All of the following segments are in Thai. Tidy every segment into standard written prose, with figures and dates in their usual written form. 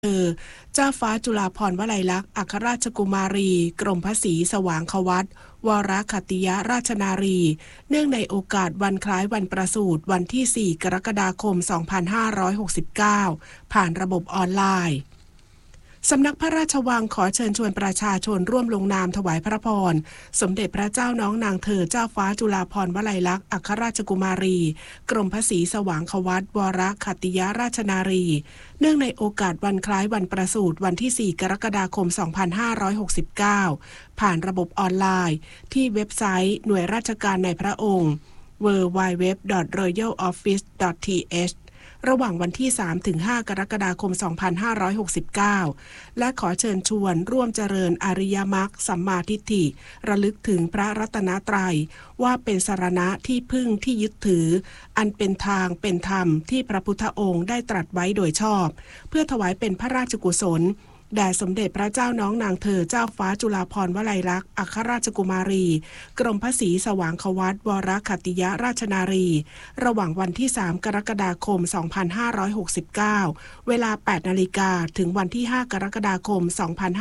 เจ้าฟ้าจุฬาภรณ์วลัยลักษณ์อัครราชกุมารีกรมพระศรีสว่างควัตรวรคัตติยราชนารีเนื่องในโอกาสวันคล้ายวันประสูติวันที่ 4 กรกฎาคม 2569 ผ่านระบบออนไลน์สำนักพระราชวังขอเชิญชวนประชาชนร่วมลงนามถวายพระพรสมเด็จพระเจ้าน้องนางเธอเจ้าฟ้าจุฬาภรณ์วลัยลักษณ์อัครราชกุมารีกรมพระศรีสว่างควัตรวรคัตติยราชนารีเนื่องในโอกาสวันคล้ายวันประสูติวันที่ 4 กรกฎาคม 2569 ผ่านระบบออนไลน์ที่เว็บไซต์หน่วยราชการในพระองค์ www.royaloffice.thระหว่างวันที่ 3-5 กรกฎาคม 2569 และขอเชิญชวนร่วมเจริญอริยมรรคสัมมาทิฏฐิระลึกถึงพระรัตนตรัยว่าเป็นสรณะที่พึ่งที่ยึดถืออันเป็นทางเป็นธรรมที่พระพุทธองค์ได้ตรัสไว้โดยชอบเพื่อถวายเป็นพระราชกุศลแด่สมเด็จพระเจ้าน้องนางเธอเจ้าฟ้าจุฬาภรณ์วลัยลักษณ์อัครราชกุมารีกรมพระศรีสว่างควัตรวรคัตติยราชนารีระหว่างวันที่ 3 กรกฎาคม 2569 เวลา 8 นาฬิกาถึงวันที่ 5 กรกฎาคม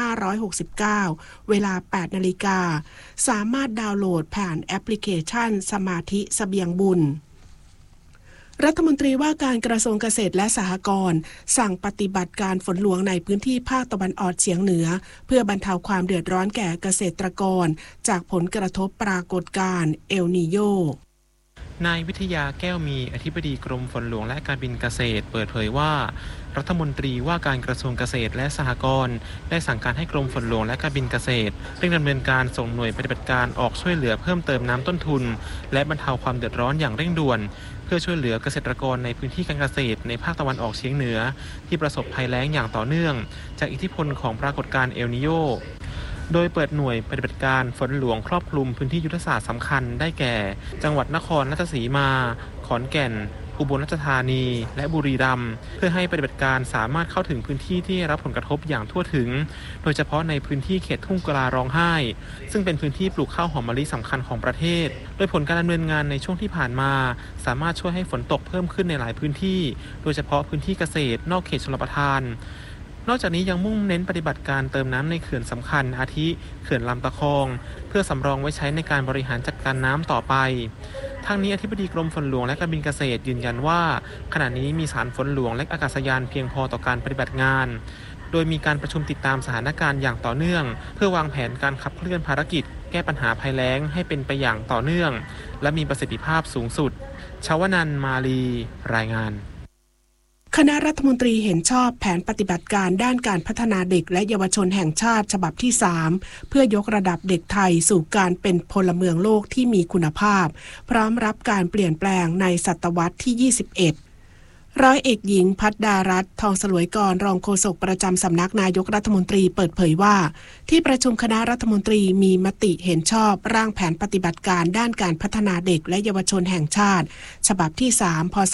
2569 เวลา 8 นาฬิกาสามารถดาวน์โหลดผ่านแอปพลิเคชันสมาธิเสบียงบุญรัฐมนตรีว่าการกระทรวงเกษตรและสหกรณ์สั่งปฏิบัติการฝนหลวงในพื้นที่ภาคตะวันออกเฉียงเหนือเพื่อบรรเทาความเดือดร้อนแก่เกษตรกรจากผลกระทบปรากฏการณ์เอลนีโญนายวิทยาแก้วมีอธิบดีกรมฝนหลวงและการบินเกษตรเปิดเผยว่ารัฐมนตรีว่าการกระทรวงเกษตรและสหกรณ์ได้สั่งการให้กรมฝนหลวงและการบินเกษตรเร่งดำเนินการส่งหน่วยปฏิบัติการออกช่วยเหลือเพิ่มเติมน้ำต้นทุนและบรรเทาความเดือดร้อนอย่างเร่งด่วนเพื่อช่วยเหลือเกษตรกรในพื้นที่การเกษตรในภาคตะวันออกเฉียงเหนือที่ประสบภัยแล้งอย่างต่อเนื่องจากอิทธิพลของปรากฏการณ์เอลนีโญโดยเปิดหน่วยปฏิบัติการฝนหลวงครอบคลุมพื้นที่ยุทธศาสตร์สำคัญได้แก่จังหวัดนครราชสีมาขอนแก่นอุบลราชธานีและบุรีรัมย์เพื่อให้ปฏิบัติการสามารถเข้าถึงพื้นที่ที่ได้รับผลกระทบอย่างทั่วถึงโดยเฉพาะในพื้นที่เขตทุ่งกุลาร้องไห้ซึ่งเป็นพื้นที่ปลูกข้าวหอมมะลิสำคัญของประเทศโดยผลการดำเนินงานในช่วงที่ผ่านมาสามารถช่วยให้ฝนตกเพิ่มขึ้นในหลายพื้นที่โดยเฉพาะพื้นที่เกษตรนอกเขตชลประทานนอกจากนี้ยังมุ่งเน้นปฏิบัติการเติมน้ำในเขื่อนสำคัญอาทิเขื่อนลำตะคองเพื่อสำรองไว้ใช้ในการบริหารจัดการน้ำต่อไปทางนี้อธิบดีกรมฝนหลวงและการบินเกษตรยืนยันว่าขณะนี้มีสารฝนหลวงและอากาศยานเพียงพอต่อการปฏิบัติงานโดยมีการประชุมติดตามสถานการณ์อย่างต่อเนื่องเพื่อวางแผนการขับเคลื่อนภารกิจแก้ปัญหาภัยแล้งให้เป็นไปอย่างต่อเนื่องและมีประสิทธิภาพสูงสุดชวนันท์มาลีรายงานคณะรัฐมนตรีเห็นชอบแผนปฏิบัติการด้านการพัฒนาเด็กและเยาวชนแห่งชาติฉบับที่ 3เพื่อยกระดับเด็กไทยสู่การเป็นพลเมืองโลกที่มีคุณภาพพร้อมรับการเปลี่ยนแปลงในศตวรรษที่ 21ร้อยเอกหญิงภัทรดารัตน์ทองสลวยกรรองโฆษกประจำสำนักนายกรัฐมนตรีเปิดเผยว่าที่ประชุมคณะรัฐมนตรีมีมติเห็นชอบร่างแผนปฏิบัติการด้านการพัฒนาเด็กและเยาวชนแห่งชาติฉบับที่ 3 พ.ศ.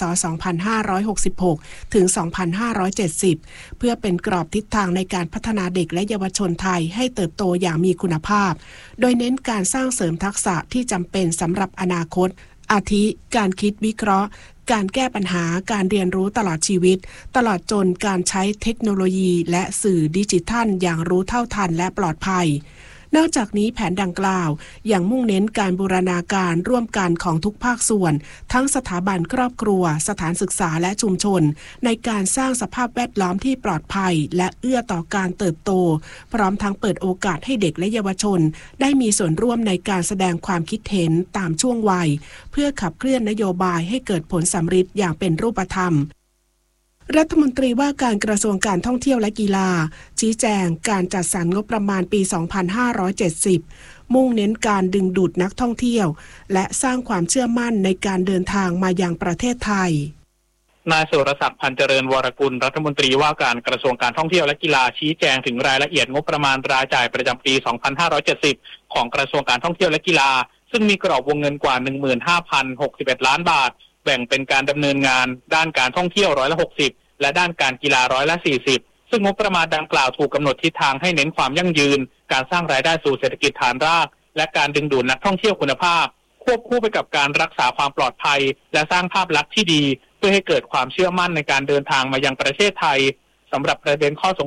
2566 ถึง 2570 เพื่อเป็นกรอบทิศทางในการพัฒนาเด็กและเยาวชนไทยให้เติบโตอย่างมีคุณภาพโดยเน้นการสร้างเสริมทักษะที่จำเป็นสำหรับอนาคตอาทิการคิดวิเคราะห์การแก้ปัญหาการเรียนรู้ตลอดชีวิตตลอดจนการใช้เทคโนโลยีและสื่อดิจิทัลอย่างรู้เท่าทันและปลอดภัยนอกจากนี้แผนดังกล่าวยังมุ่งเน้นการบูรณาการร่วมกันของทุกภาคส่วนทั้งสถาบันครอบครัวสถานศึกษาและชุมชนในการสร้างสภาพแวดล้อมที่ปลอดภัยและเอื้อต่อการเติบโตพร้อมทั้งเปิดโอกาสให้เด็กและเยาวชนได้มีส่วนร่วมในการแสดงความคิดเห็นตามช่วงวัยเพื่อขับเคลื่อนนโยบายให้เกิดผลสำฤทธิ์อย่างเป็นรูปธรรมรัฐมนตรีว่าการกระทรวงการท่องเที่ยวและกีฬาชี้แจงการจัดสรรงบประมาณปี 2570 มุ่งเน้นการดึงดูดนักท่องเที่ยวและสร้างความเชื่อมั่นในการเดินทางมายังประเทศไทยนายสุรศักดิ์พันเจริญวรกุลรัฐมนตรีว่าการกระทรวงการท่องเที่ยวและกีฬาชี้แจงถึงรายละเอียดงบประมาณรายจ่ายประจำปี 2570 ของกระทรวงการท่องเที่ยวและกีฬาซึ่งมีกรอบวงเงินกว่า 15,061 ล้านบาทแบ่งเป็นการดำเนินงานด้านการท่องเที่ยว60%และด้านการกีฬา40%ซึ่งงบประมาณดังกล่าวถูกกำหนดทิศทางให้เน้นความยั่งยืนการสร้างรายได้สู่เศรษฐกิจฐานรากและการดึงดูดนักท่องเที่ยวคุณภาพควบคู่ไปกับการรักษาความปลอดภัยและสร้างภาพลักษณ์ที่ดีเพื่อให้เกิดความเชื่อมั่นในการเดินทางมายังประเทศไทยสำหรับประเด็นข้อสง